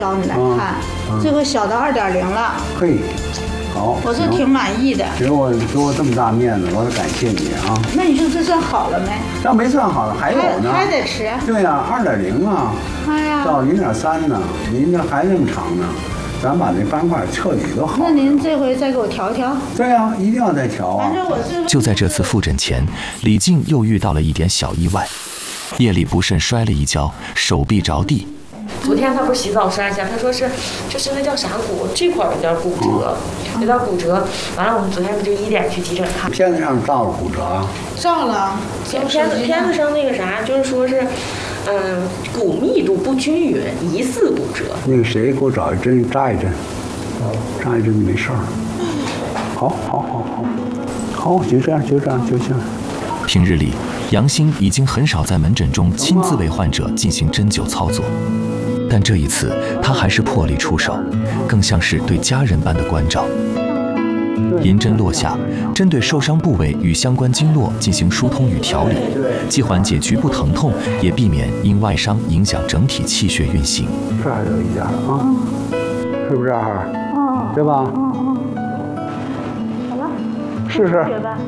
找你来看，这回小到2.0了。 可以，好， 我是挺满意的。 给我这么大面子，我得感谢你啊。 那你说这算好了没？ 这没算好了，还有呢。 还得吃。 对呀，2.0啊， 哎呀， 到0.3呢，您这还那么长呢。咱把那斑块彻底都好。 那您这回再给我调调。 对呀，一定要再调啊。 反正我是。 就在这次复诊前，李静又遇到了一点小意外，夜里不慎摔了一跤，手臂着地。 昨天他不是洗澡摔一下，他说是就是那叫啥骨，这块有点骨折，有点骨折。完了，我们昨天不就1点去急诊看？ 片子上照了骨折啊？ 照了。 片子上那个啥，就是说是，骨密度不均匀，疑似骨折。 那个谁，给我找一针扎一针，扎一针就没事儿了。好，就这样。 平日里，杨兴已经很少在门诊中亲自为患者进行针灸操作，但这一次他还是破例出手，更像是对家人般的关照。银针落下，针对受伤部位与相关经络进行疏通与调理，既缓解局部疼痛，也避免因外伤影响整体气血运行。 这还有一点啊，是不是啊？对吧？ 好了， 试试。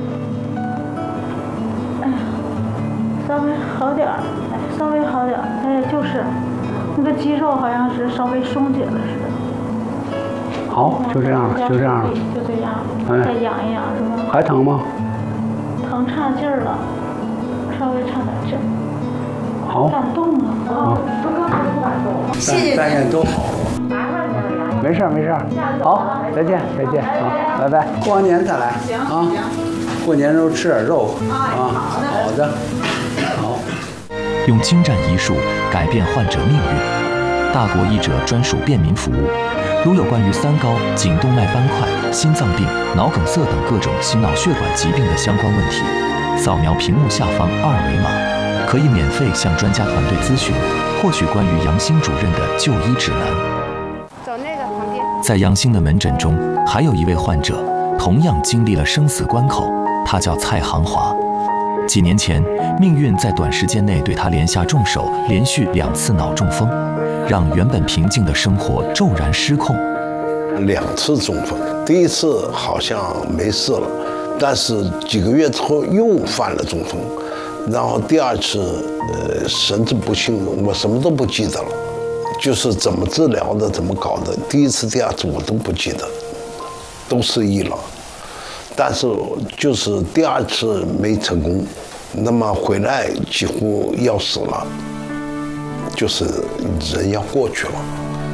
哎呀，稍微好点儿，稍微好点儿。哎，就是那个肌肉好像是稍微松解了似的。 好，就这样了。 就这样，再养一养是吧？ 还疼吗？ 疼差劲儿了，稍微差点劲儿。 好。 感动了。 好。 谢谢。 大家都好。没事。好，再见啊，拜拜。过完年再来啊。过年时候吃点肉啊。好的。好。 用精湛医术改变患者命运，大国医者专属便民服务。如有关于三高、颈动脉斑块、心脏病、脑梗塞等各种心脑血管疾病的相关问题，扫描屏幕下方2维码，可以免费向专家团队咨询，获取关于杨兴主任的就医指南。 走那个旁边。 在杨兴的门诊中，还有一位患者同样经历了生死关口，他叫蔡航华。几年前，命运在短时间内对他连下重手，连续2次脑中风，让原本平静的生活骤然失控。 2次中风，第一次好像没事了，但是几个月之后又犯了中风，然后第2次，神志不清，我什么都不记得了，就是怎么治疗的，怎么搞的，第1次、第2次我都不记得，都失忆了。但是就是第2次没成功，那么回来几乎要死了，就是人要过去了。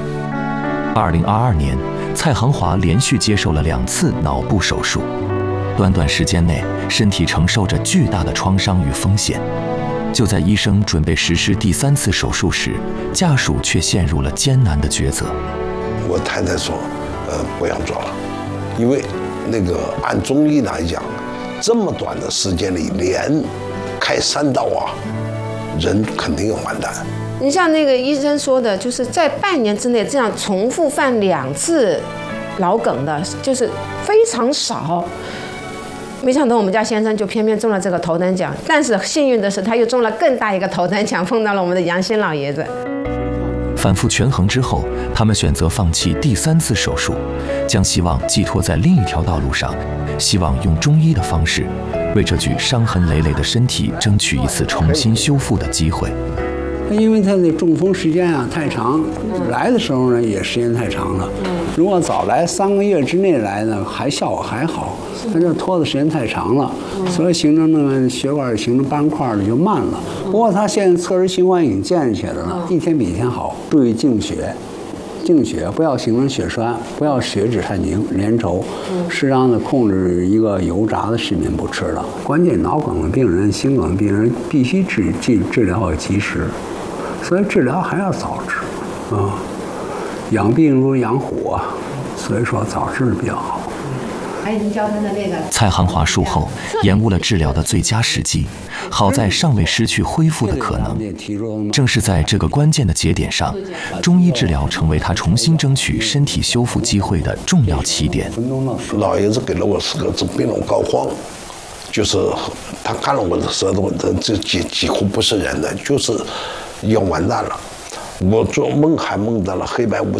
2022年，蔡航华连续接受了2次脑部手术，短短时间内，身体承受着巨大的创伤与风险。就在医生准备实施第3次手术时，家属却陷入了艰难的抉择。 我太太说，不要做了，因为那个按中医来讲，这么短的时间里连开3刀啊，人肯定要完蛋。 你像那个医生说的，就是在半年之内这样重复犯2次脑梗的，就是非常少。没想到我们家先生就偏偏中了这个头等奖，但是幸运的是他又中了更大一个头等奖，碰到了我们的杨兴老爷子。 反复权衡之后，他们选择放弃第3次手术，将希望寄托在另一条道路上，希望用中医的方式，为这具伤痕累累的身体争取一次重新修复的机会。 因为他的中风时间太长，来的时候呢也时间太长了。如果早来3个月之内来呢，效果还好，他就拖的时间太长了，所以形成那个血管形成斑块就慢了。不过他现在侧室循环已经建立起来了，一天比一天好。注意净血，不要形成血栓，不要血脂太粘稠，适当的控制一个油炸的食品不吃了。关键脑梗的病人、心梗的病人必须治疗要及时。所以治疗还要早治，养病如养虎啊，所以说早治比较好。 还有您教他的那个。 蔡航华术后延误了治疗的最佳时机，好在尚未失去恢复的可能。正是在这个关键的节点上，中医治疗成为他重新争取身体修复机会的重要起点。 老爷子给了我4个字：病入膏肓。就是他看了我的舌头，这几乎不是人的，就是要完蛋了。 我做梦还梦到了黑白无